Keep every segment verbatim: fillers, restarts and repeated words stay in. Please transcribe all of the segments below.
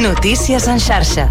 Notícies en xarxa.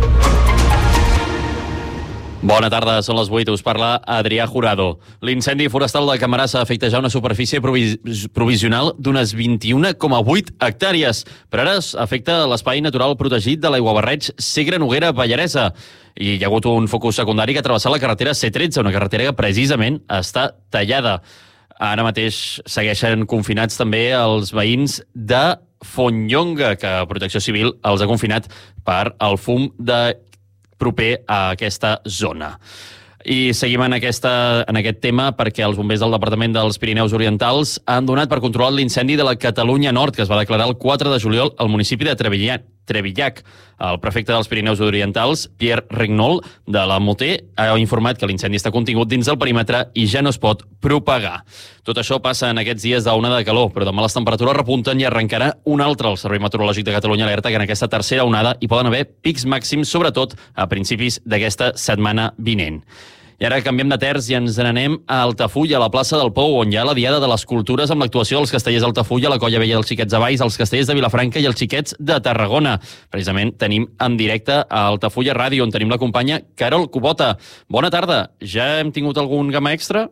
Bona tarda, són les vuit, us parla Adrià Jurado. L'incendi forestal de Camarasa afecta ja una superfície provis provisional d'unes vint-i-una coma vuit hectàrees, però ara afecta l'espai natural protegit de l'Aiguabarreig Segre Noguera Pallaresa. I hi ha hagut un focus secundari que ha travessat la carretera C tretze, una carretera que precisament està tallada. Ara mateix segueixen confinats també els veïns de Fontllonga, que Protecció Civil els ha confinat per el fum de proper a aquesta zona. I seguim en, aquesta, en aquest tema perquè els bombers del Departament dels Pirineus Orientals han donat per controlat l'incendi de la Catalunya Nord, que es va declarar el quatre de juliol al municipi de Trevillac. Trevillac. El prefecte dels Pirineus Orientals, Pierre Rignol, de la Moté, ha informat que l'incendi està contingut dins del perímetre i ja no es pot propagar. Tot això passa en aquests dies d'onada de calor, però demà les temperatures repunten i arrencarà un altre. El Servei Meteorològic de Catalunya alerta que en aquesta tercera onada hi poden haver pics màxims, sobretot a principis d'aquesta setmana vinent. I ara canviem de terç i ens n'anem a Altafulla, a la plaça del Pou, on hi ha la Diada de les Cultures amb l'actuació dels castellers d'Altafulla, la Colla Vella dels Xiquets de Valls, els castellers de Vilafranca i els Xiquets de Tarragona. Precisament tenim en directe a Altafulla Ràdio, on tenim la companya Carol Cubota. Bona tarda. Ja hem tingut algun gamma extra?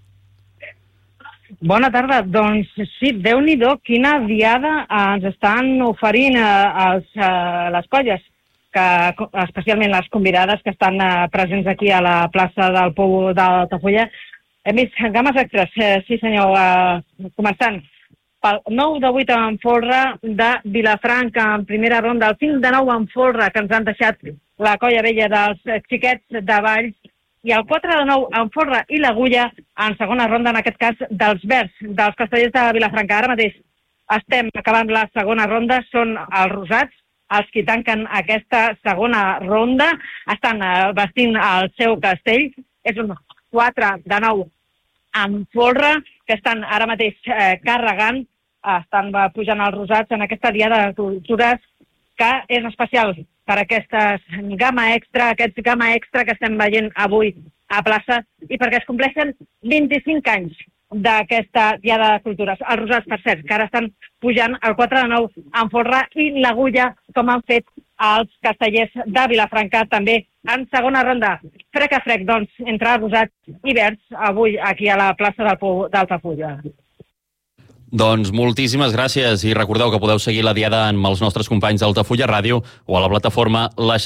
Bona tarda. Doncs sí, Déu-n'hi-do, quina diada ens estan oferint a, a les colles, que especialment les convidades que estan eh, presents aquí a la plaça del Pou d'Altafulla. Hem vist games extras, eh, sí senyor, eh, començant pel nou de vuit en folre de Vilafranca en primera ronda, el cinc de nou en folre que ens han deixat la Colla Vella dels Xiquets de Valls, i el quatre de nou en folre i l'Agulla en segona ronda, en aquest cas dels Verds, dels castellers de Vilafranca. Ara mateix estem acabant la segona ronda, són els rosats els que tanquen aquesta segona ronda, estan eh, vestint el seu castell. És un quatre de nou en folre que estan ara mateix eh, carregant, estan eh, pujant els rosats en aquesta diada de cultures que és especial per aquestes gamma extra, aquests gamma extra que estem veient avui a plaça, i perquè es compleixen vint-i-cinc anys d'aquesta diada de cultures. Els rosats, per cert, que ara estan pujant el quatre de nou en folre i l'Agulla, com han fet els castellers de Vilafranca, també en segona ronda. Frec a frec, doncs, entre rosats i verds, avui aquí a la plaça del Pou d'Altafulla. Doncs moltíssimes gràcies i recordeu que podeu seguir la diada amb els nostres companys d'Altafulla Ràdio o a la plataforma La